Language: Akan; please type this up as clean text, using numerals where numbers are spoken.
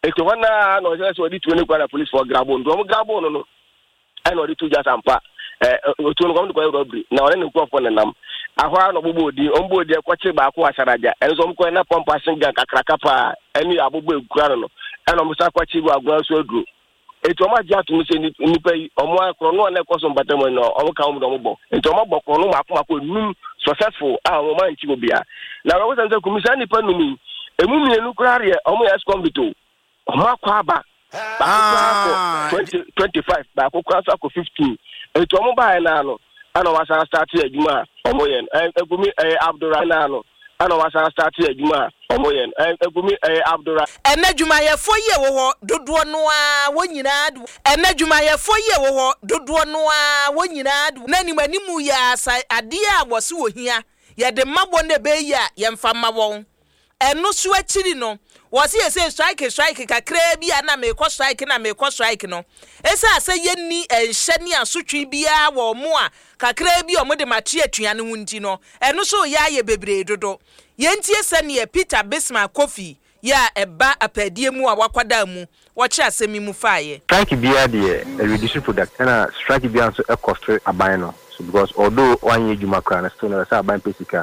eto wana no say so di tu ni kwa police for grabon do mo grabon no I know the two just ampa otu no ko robbery na one nko fo nenam ahwa no bobo odi ombo odi kwache ba ko asaraja enzo mko na pompa singa kakraka pa eni abobo ekura no eno musa kwache bu agwa so aduro eto ma ja tu se nipa yi omo akro no na ekoso mbatamo no omo ka omo bo eto ma bokro no makoma ko num successful omo man chi obia na we say kumisa nipa numi emu mienu kura re omo yes kombito omo akwa aba 25 ba ko kwa so 15 eto omo ba na no ana wasa start adwuma omo yen egumi Abdurrahman na no ana wasa start adwuma omo yen egumi Abdurrahman enadwuma ye fo ye wo ho dodo no a wonyina adu enadwuma ye fo ye wo ho dodo no a wonyina adu na ni manimu ya ade a wose wo hia ye de mabo na be ya ye mfa mabon eno so akiri no wose ye say strike kakra bi na me ko strike no esa ase ye ni enhye ni asotwe bia wo mo a kakra bi o mo de mate atua no hunti no eno so ya ye bebre dodo ye ntie se ne Peter Bismarck Kofi ya eba apadie mu a wakwada mu wo kye asemi mu faaye strike bia de reduce product na strike bia so e cost aban no so because although one year juma kra na still na say aban pesika